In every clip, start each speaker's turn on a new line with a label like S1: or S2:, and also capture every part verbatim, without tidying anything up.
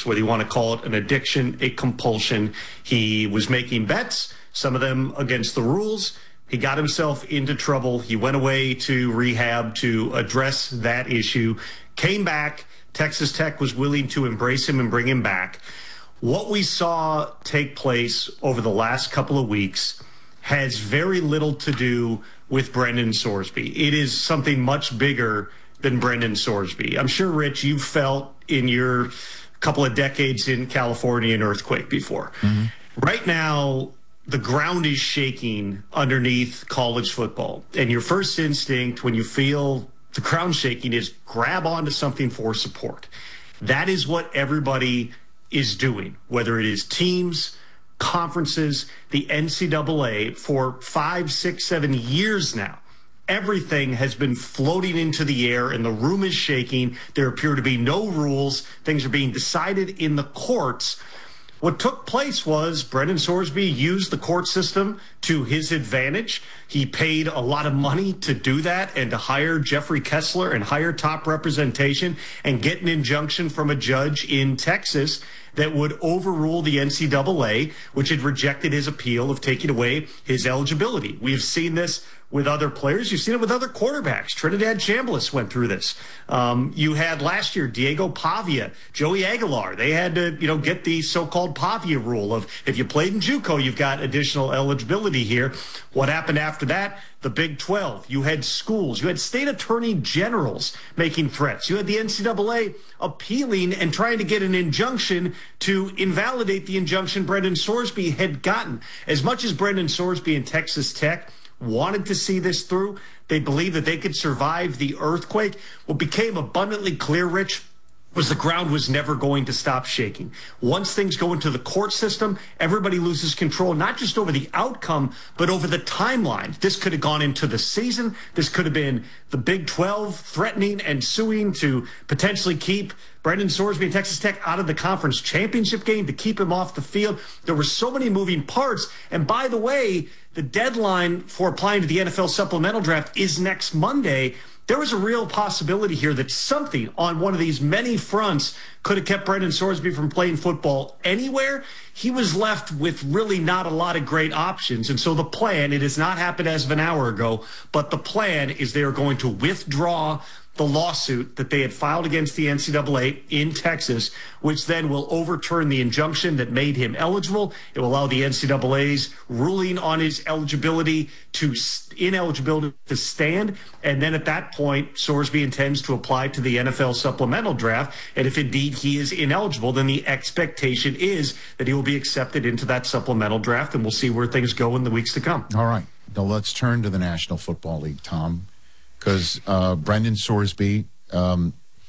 S1: habits, whether you want to call it an addiction, a compulsion. He was making bets, some of them against the rules. He got himself into trouble. He went away to rehab to address that issue, came back. Texas Tech was willing to embrace him and bring him back. What we saw take place over the last couple of weeks has very little to do with Brendan Sorsby. It is something much bigger than Brendan Sorsby. I'm sure, Rich, you've felt in your couple of decades in California an earthquake before. Mm-hmm. Right now, the ground is shaking underneath college football. And your first instinct when you feel the ground shaking is grab onto something for support. That is what everybody is doing, whether it is teams, conferences, the N C double A, for five, six, seven years now. Everything has been floating into the air and the room is shaking. There appear to be no rules. Things are being decided in the courts. What took place was Brendan Sorsby used the court system to his advantage. He paid a lot of money to do that and to hire Jeffrey Kessler and hire top representation and get an injunction from a judge in Texas that would overrule the N C double A, which had rejected his appeal of taking away his eligibility. We have seen this with other players. You've seen it with other quarterbacks. Trinidad Chambliss went through this. Um, you had last year Diego Pavia, Joey Aguilar. They had to, you know, get the so-called Pavia rule of if you played in JUCO, you've got additional eligibility here. What happened after that? The Big twelve. You had schools. You had state attorney generals making threats. You had the N C double A appealing and trying to get an injunction to invalidate the injunction Brendan Sorsby had gotten. As much as Brendan Sorsby and Texas Tech wanted to see this through, they believed that they could survive the earthquake. What became abundantly clear, Rich, was the ground was never going to stop shaking. Once things go into the court system, everybody loses control, not just over the outcome, but over the timeline. This could have gone into the season. This could have been the Big twelve threatening and suing to potentially keep Brendan Sorsby and Texas Tech out of the conference championship game, to keep him off the field. There were so many moving parts. And by the way, the deadline for applying to the N F L supplemental draft is next Monday. There was a real possibility here that something on one of these many fronts could have kept Brendan Sorsby from playing football anywhere. He was left with really not a lot of great options. And so the plan, it has not happened as of an hour ago, but the plan is they are going to withdraw the lawsuit that they had filed against the N C double A in Texas, which then will overturn the injunction that made him eligible. It will allow the N C double A's ruling on his eligibility to ineligibility to stand. And then at that point, Sorsby intends to apply to the N F L supplemental draft. And if indeed he is ineligible, then the expectation is that he will be accepted into that supplemental draft. And we'll see where things go in the weeks to come.
S2: All right. Now let's turn to the National Football League, Tom. Because uh, Brendan Sorsby, um,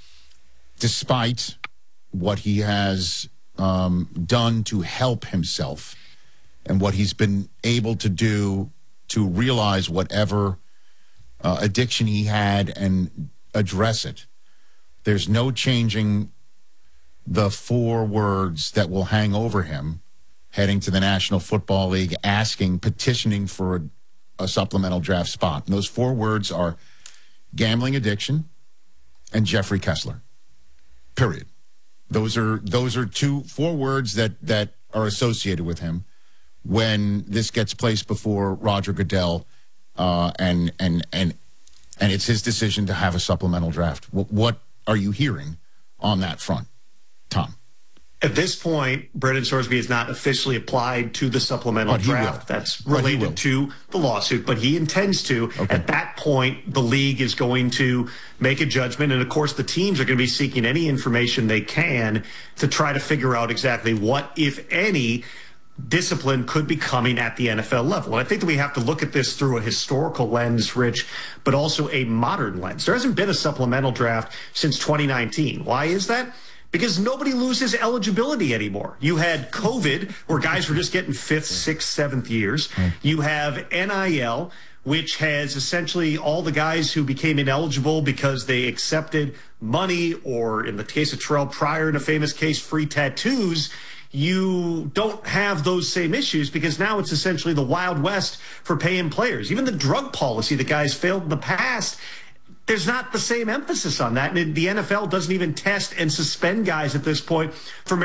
S2: despite what he has um, done to help himself and what he's been able to do to realize whatever uh, addiction he had and address it, there's no changing the four words that will hang over him heading to the National Football League, asking, petitioning for a, a supplemental draft spot. And those four words are gambling addiction and Jeffrey Kessler. Period. Those are those are two four words that that are associated with him when this gets placed before Roger Goodell, uh, and and and and it's his decision to have a supplemental draft. What, what are you hearing on that front, Tom?
S1: At this point, Brendan Sorsby has not officially applied to the supplemental draft. That's related to the lawsuit, but he intends to. Okay. At that point, the league is going to make a judgment, and of course, the teams are going to be seeking any information they can to try to figure out exactly what, if any, discipline could be coming at the N F L level. And I think that we have to look at this through a historical lens, Rich, but also a modern lens. There hasn't been a supplemental draft since twenty nineteen. Why is that? Because nobody loses eligibility anymore. You had COVID, where guys were just getting fifth, sixth, seventh years. You have N I L, which has essentially all the guys who became ineligible because they accepted money, or in the case of Terrell Pryor, in a famous case, free tattoos. You don't have those same issues because now it's essentially the Wild West for paying players. Even the drug policy that guys failed in the past, there's not the same emphasis on that. And the N F L doesn't even test and suspend guys at this point for